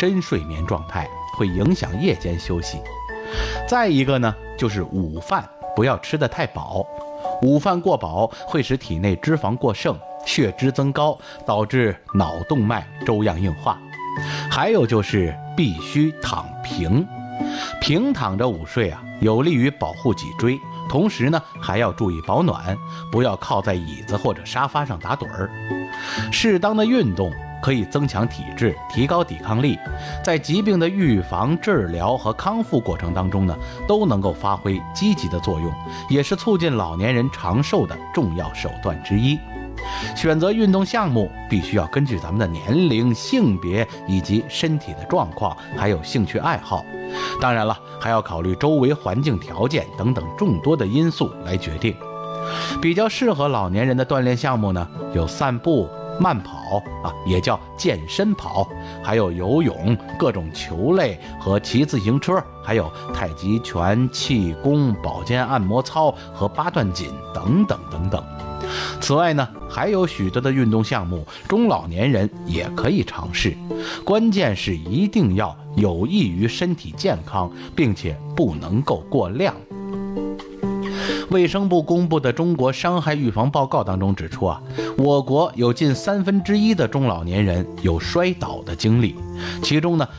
深睡眠状态，会影响夜间休息。再一个呢，就是午饭不要吃得太饱，午饭过饱会使体内脂肪过剩，血脂增高，导致脑动脉粥样硬化。还有就是必须躺平，平躺着午睡啊，有利于保护脊椎，同时呢还要注意保暖，不要靠在椅子或者沙发上打盹儿。适当的运动可以增强体质，提高抵抗力，在疾病的预防、治疗和康复过程当中呢，都能够发挥积极的作用，也是促进老年人长寿的重要手段之一。选择运动项目必须要根据咱们的年龄、性别以及身体的状况，还有兴趣爱好。当然了，还要考虑周围环境条件等等众多的因素来决定。比较适合老年人的锻炼项目呢，有散步、慢跑也叫健身跑，还有游泳、各种球类和骑自行车，还有太极拳、气功、保健按摩操和八段锦等等等等。此外呢，还有许多的运动项目，中老年人也可以尝试，关键是一定要有益于身体健康，并且不能够过量。卫生部公布的中国伤害预防报告当中指出我国有近1/3的中老年人有摔倒的经历，其中呢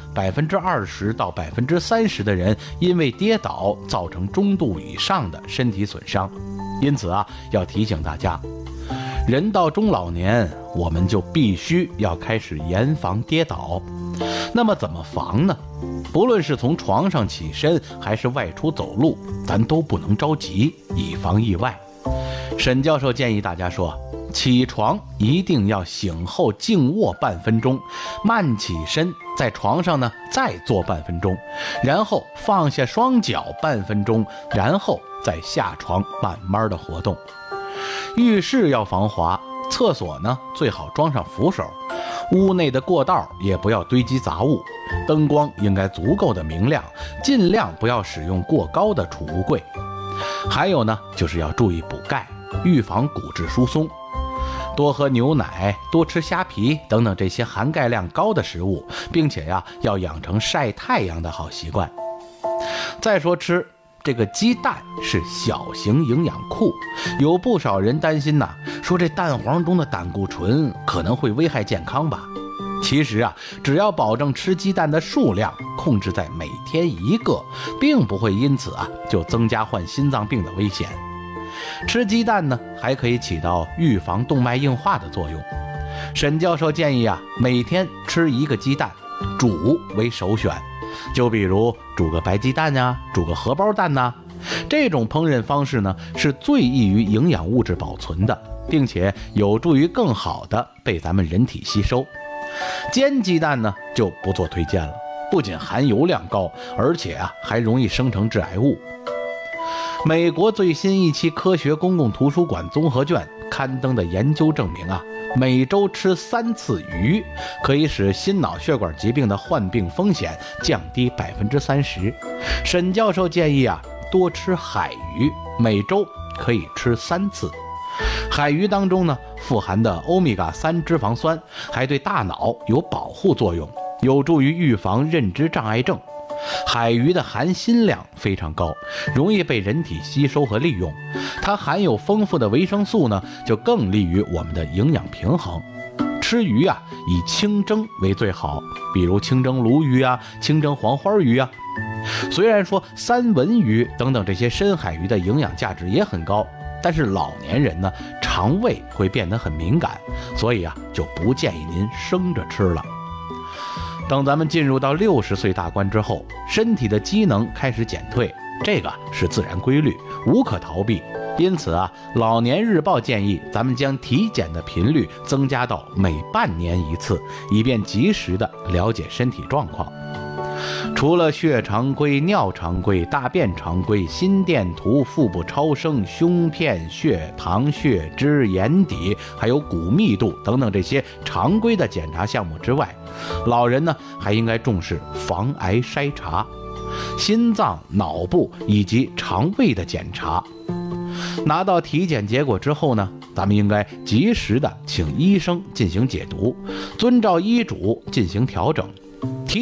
20%到30%的人因为跌倒造成中度以上的身体损伤。因此要提醒大家，人到中老年，我们就必须要开始严防跌倒。那么怎么防呢？不论是从床上起身还是外出走路，咱都不能着急，以防意外。沈教授建议大家说，起床一定要醒后静卧半分钟，慢起身，在床上呢再坐半分钟，然后放下双脚半分钟，然后再下床慢慢的活动。浴室要防滑，厕所呢最好装上扶手，屋内的过道也不要堆积杂物，灯光应该足够的明亮，尽量不要使用过高的储物柜。还有呢，就是要注意补钙，预防骨质疏松，多喝牛奶，多吃虾皮等等这些含钙量高的食物，并且要养成晒太阳的好习惯。再说吃，这个鸡蛋是小型营养库，有不少人担心说这蛋黄中的胆固醇可能会危害健康吧。其实只要保证吃鸡蛋的数量控制在每天1个，并不会因此就增加患心脏病的危险。吃鸡蛋呢，还可以起到预防动脉硬化的作用。沈教授建议每天吃1个鸡蛋，煮为首选。就比如煮个白鸡蛋煮个荷包蛋这种烹饪方式呢，是最易于营养物质保存的，并且有助于更好的被咱们人体吸收。煎鸡蛋呢就不做推荐了，不仅含油量高，而且还容易生成致癌物。美国最新一期科学公共图书馆综合卷刊登的研究证明每周吃3次鱼，可以使心脑血管疾病的患病风险降低30%。沈教授建议多吃海鱼，每周可以吃3次。海鱼当中呢，富含的欧米伽3脂肪酸还对大脑有保护作用，有助于预防认知障碍症。海鱼的含锌量非常高，容易被人体吸收和利用，它含有丰富的维生素呢，就更利于我们的营养平衡。吃鱼以清蒸为最好，比如清蒸鲈鱼清蒸黄花鱼虽然说三文鱼等等这些深海鱼的营养价值也很高，但是老年人呢，肠胃会变得很敏感，所以就不建议您生着吃了。等咱们进入到60岁大关之后，身体的机能开始减退，这个是自然规律，无可逃避。因此老年日报建议咱们将体检的频率增加到每半年1次，以便及时的了解身体状况。除了血常规、尿常规、大便常规、心电图、腹部超声、胸片、血糖、血脂、眼底，还有骨密度等等这些常规的检查项目之外，老人呢还应该重视防癌筛查、心脏、脑部以及肠胃的检查。拿到体检结果之后呢，咱们应该及时的请医生进行解读，遵照医嘱进行调整，